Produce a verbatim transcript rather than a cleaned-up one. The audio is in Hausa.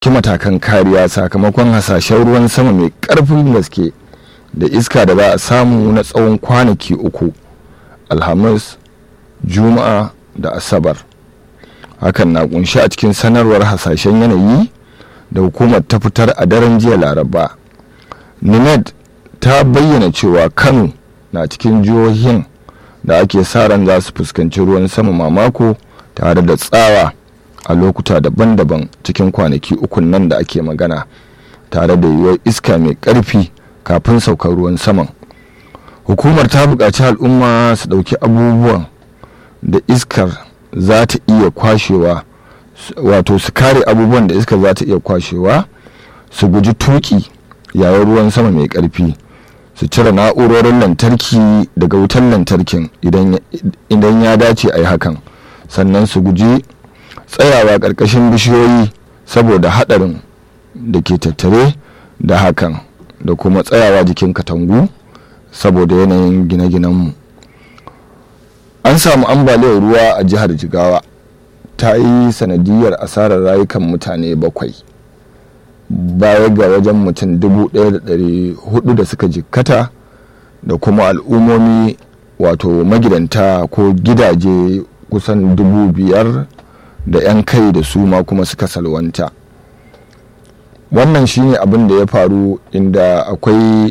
ki matakan kariya sakamakon hasashen ruwan sama mai ƙarfin gaske da iska da za a samu na tsawon kwanaki uku, alhamis, juma'a da asabar. Hakan na kunshi a cikin sanarwar hasashen yanayi da hukumar ta fitar a daren jiya laraba. nimet ta bayyana cewa kano na cikin jihohin da ake sa ran za su fuskanci ruwan sama mamako tare da tsawa a lokuta daban-daban cikin kwanaki ukun nan da ake magana, tare da yiwuwar iska mai ƙarfi kafin saukar ruwan saman. Hukumar ta buƙaci al'umma su ɗauki abubuwan da iskar za ta iya kwashewa, wato su kare abubuwan da iskar za ta iya kwashewa, su guji tuƙi yayin ruwan sama mai ƙarfi, su cire na'urorin lantarki daga wutar lantarkin idan ya dace a yi hakan, sannan su guji tsayawa ƙarƙashin bishiyoyi saboda haɗarin da ke tattare da hakan, da kuma tsayawa jikin katangu saboda yanayin gine-ginenmu. An samu ambaliyar ruwa a jihar Jigawa, ta yi sanadiyar asarar rayukan mutane bakwai baya ga wajen mutum dubu ɗaya da ɗari hudu da suka jikkata, da kuma al'ummomi wato magidanta ko gidaje kusan dubu biyar da 'yan kai da su ma kuma suka salwanta. Wannan shine abin da ya faru, inda akwai